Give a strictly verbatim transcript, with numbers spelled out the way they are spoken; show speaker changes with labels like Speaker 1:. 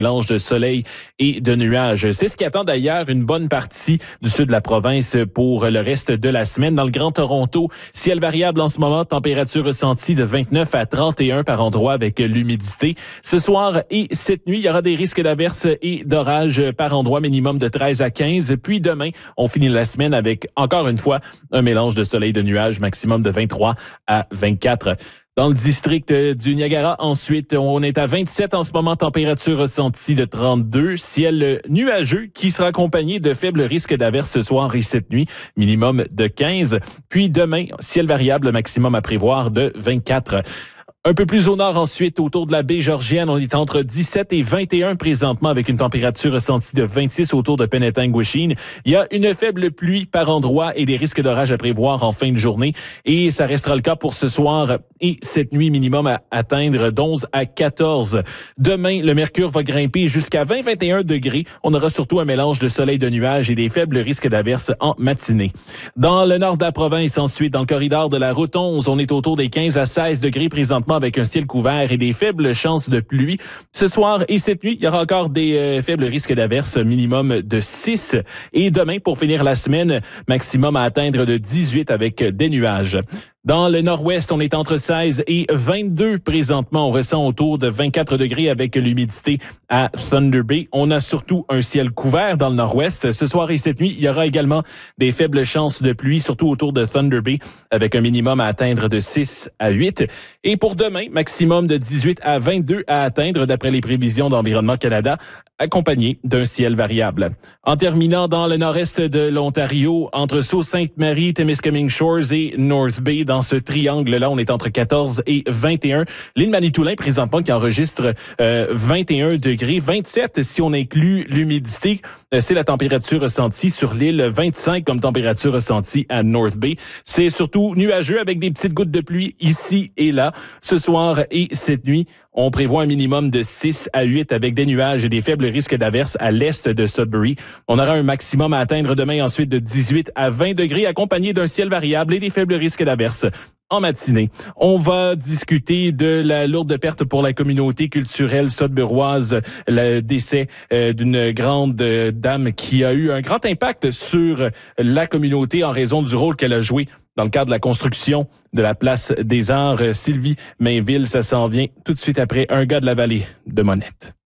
Speaker 1: mélange de soleil et de nuages. C'est ce qui attend d'ailleurs une bonne partie du sud de la province pour le reste de la semaine. Dans le Grand Toronto, ciel variable en ce moment, température ressentie de vingt-neuf à trente et un par endroit avec l'humidité. Ce soir et cette nuit, il y aura des risques d'averses et d'orages par endroit, minimum de treize à quinze. Puis demain, on finit la semaine avec, encore une fois, un mélange de soleil et de nuages, maximum de vingt-trois à vingt-quatre. Dans le district du Niagara, ensuite, on est à vingt-sept en ce moment, température ressentie de trente-deux, ciel nuageux qui sera accompagné de faibles risques d'averses ce soir et cette nuit, minimum de quinze. Puis demain, ciel variable, maximum à prévoir de vingt-quatre. Un peu plus au nord ensuite, autour de la baie Georgienne, on est entre dix-sept et vingt et un présentement avec une température ressentie de vingt-six autour de Penetanguishene. Il y a une faible pluie par endroit et des risques d'orage à prévoir en fin de journée. Et ça restera le cas pour ce soir et cette nuit, minimum à atteindre d'onze à quatorze. Demain, le mercure va grimper jusqu'à vingt à vingt et un degrés. On aura surtout un mélange de soleil, de nuages et des faibles risques d'averses en matinée. Dans le nord de la province, ensuite, dans le corridor de la route onze, on est autour des quinze à seize degrés présentement avec un ciel couvert et des faibles chances de pluie. Ce soir et cette nuit, il y aura encore des euh, faibles risques d'averses, minimum de six. Et demain, pour finir la semaine, maximum à atteindre de dix-huit avec des nuages. Dans le nord-ouest, on est entre seize et vingt-deux présentement. On ressent autour de vingt-quatre degrés avec l'humidité à Thunder Bay. On a surtout un ciel couvert dans le nord-ouest. Ce soir et cette nuit, il y aura également des faibles chances de pluie, surtout autour de Thunder Bay, avec un minimum à atteindre de six à huit. Et pour demain, maximum de dix-huit à vingt-deux à atteindre, d'après les prévisions d'Environnement Canada, accompagné d'un ciel variable. En terminant dans le nord-est de l'Ontario, entre Sault-Sainte-Marie, Témiscamingue Shores et North Bay, dans ce triangle-là, on est entre quatorze et vingt et un. L'île Manitoulin, présentement, qui enregistre euh, vingt et un degrés, vingt-sept si on inclut l'humidité. Euh, c'est la température ressentie sur l'île, vingt-cinq comme température ressentie à North Bay. C'est surtout nuageux avec des petites gouttes de pluie ici et là. Ce soir et cette nuit, on prévoit un minimum de six à huit avec des nuages et des faibles risques d'averses à l'est de Sudbury. On aura un maximum à atteindre demain ensuite de dix-huit à vingt degrés accompagné d'un ciel variable et des faibles risques d'averses en matinée. On va discuter de la lourde perte pour la communauté culturelle sudburoise, le décès euh, d'une grande euh, dame qui a eu un grand impact sur la communauté en raison du rôle qu'elle a joué dans le cadre de la construction de la place des Arts. Sylvie Mainville, ça s'en vient tout de suite après Un gars de la vallée de Monette.